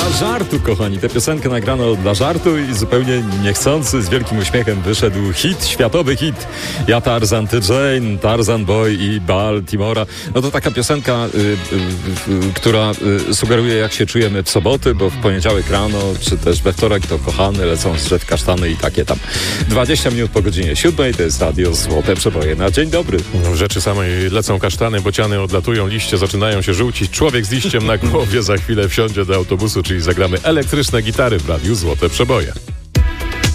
żartu, kochani. Tę piosenkę nagrano dla żartu i zupełnie niechcący, z wielkim uśmiechem wyszedł hit, światowy hit. Ja Tarzan, ty Jane, Tarzan Boy i Baltimora. No to taka piosenka, która sugeruje, jak się czujemy w soboty, bo w poniedziałek rano, czy też we wtorek to kochany, lecą z drzew kasztany i takie tam. 20 minut po godzinie 7, to jest radio Złote Przeboje na dzień dobry. W rzeczy samej lecą kasztany, bociany odlatują, liście zaczynają się żółcić, człowiek z liściem na głowie za chwilę wsiądzie do autobusu, czyli zagramy elektryczne gitary w radiu Złote Przeboje.